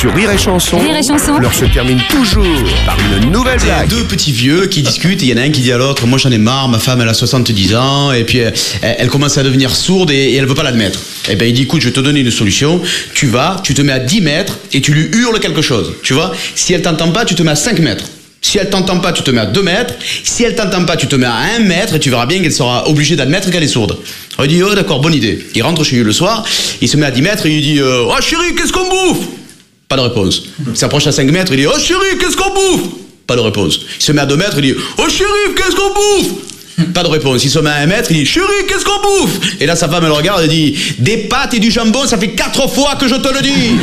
Sur Rire et Chanson, Rire et Chanson, l'heure se termine toujours par une nouvelle blague. Deux petits vieux qui discutent, et il y en a un qui dit à l'autre, moi j'en ai marre, ma femme elle a 70 ans, et puis elle commence à devenir sourde et elle veut pas l'admettre. Et ben il dit, écoute, je vais te donner une solution, tu te mets à 10 mètres et tu lui hurles quelque chose, tu vois. Si elle t'entend pas, tu te mets à 5 mètres. Si elle t'entend pas, tu te mets à 2 mètres. Si elle t'entend pas, tu te mets à 1 mètre et tu verras bien qu'elle sera obligée d'admettre qu'elle est sourde. Alors il dit, oh d'accord, bonne idée. Il rentre chez lui le soir, il se met à 10 mètres et il dit, oh chérie, qu'est-ce qu'on bouffe? Pas de réponse. Il s'approche à 5 mètres, il dit, oh chérie, qu'est-ce qu'on bouffe? Pas de réponse. Il se met à 2 mètres, il dit, oh chérie, qu'est-ce qu'on bouffe? Pas de réponse. Il se met à 1 mètre, il dit, chérie, qu'est-ce qu'on bouffe? Et là, sa femme, elle le regarde et dit, des pâtes et du jambon, ça fait 4 fois que je te le dis.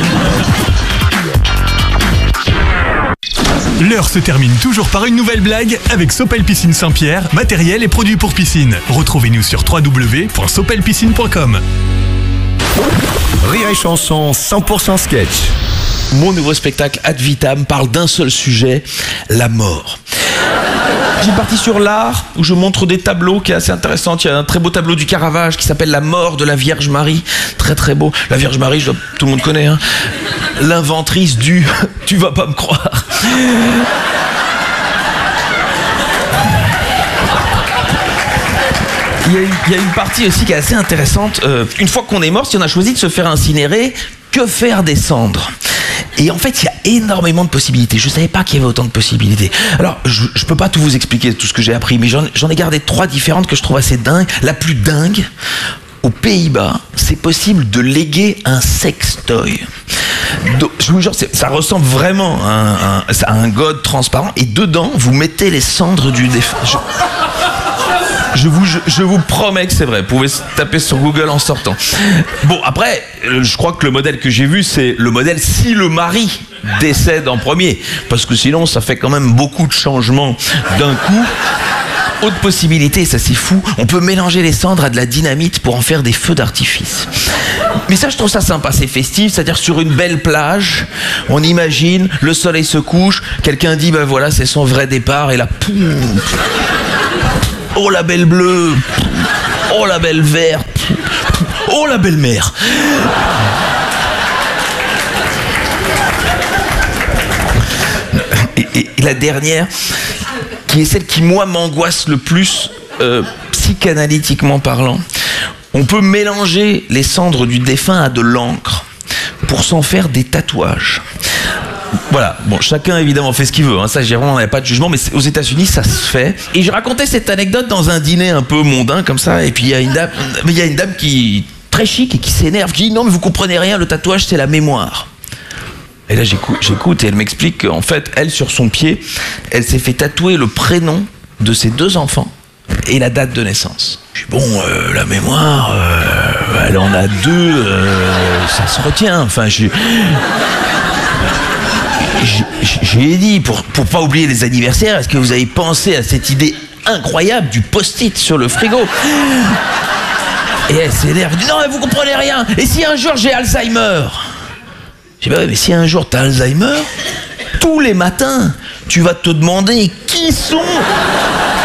L'heure se termine toujours par une nouvelle blague avec Sopel Piscine Saint-Pierre, matériel et produits pour piscine. Retrouvez-nous sur www.sopelpiscine.com. Rire et Chanson 100% sketch. Mon nouveau spectacle Ad Vitam parle d'un seul sujet, la mort. J'ai une partie sur l'art où je montre des tableaux qui est assez intéressant. Il y a un très beau tableau du Caravage qui s'appelle La mort de la Vierge Marie. Très très beau. La Vierge Marie, tout le monde connaît, hein. L'inventrice du « tu vas pas me croire ». Il y a une partie aussi qui est assez intéressante. Une fois qu'on est mort, si on a choisi de se faire incinérer, que faire des cendres ? Et en fait, il y a énormément de possibilités. Je ne savais pas qu'il y avait autant de possibilités. Alors, je ne peux pas tout vous expliquer, tout ce que j'ai appris, mais j'en ai gardé 3 différentes que je trouve assez dingues. La plus dingue, aux Pays-Bas, c'est possible de léguer un sextoy. Donc, je vous jure, ça ressemble vraiment à un god transparent. Et dedans, vous mettez les cendres du défunt. Je vous promets que c'est vrai. Vous pouvez taper sur Google en sortant. Bon, après, je crois que le modèle que j'ai vu, c'est le modèle si le mari décède en premier. Parce que sinon, ça fait quand même beaucoup de changements d'un coup. Autre possibilité, ça c'est fou, on peut mélanger les cendres à de la dynamite pour en faire des feux d'artifice. Mais ça, je trouve ça sympa, c'est festif, c'est-à-dire sur une belle plage, on imagine, le soleil se couche, quelqu'un dit, ben voilà, c'est son vrai départ, et là, poum, oh la belle bleue, oh la belle verte, oh la belle mer. Et la dernière, qui est celle qui, moi, m'angoisse le plus, psychanalytiquement parlant. On peut mélanger les cendres du défunt à de l'encre pour s'en faire des tatouages. Voilà, bon, chacun évidemment fait ce qu'il veut, hein. Ça, j'ai vraiment pas de jugement, mais aux États-Unis ça se fait. Et je racontais cette anecdote dans un dîner un peu mondain comme ça, et puis il y a une dame qui très chic et qui s'énerve, qui dit non mais vous comprenez rien, le tatouage c'est la mémoire. Et là j'écoute et elle m'explique qu'en fait elle sur son pied, elle s'est fait tatouer le prénom de ses 2 enfants et la date de naissance. Je dis bon, la mémoire, elle en a 2, ça se retient. Enfin, j'ai dit, pour pas oublier les anniversaires, est-ce que vous avez pensé à cette idée incroyable du post-it sur le frigo? Et elle s'énerve, dit non mais vous comprenez rien, et si un jour j'ai Alzheimer? Je dis bah ouais, mais si un jour t'as Alzheimer, tous les matins tu vas te demander qui sont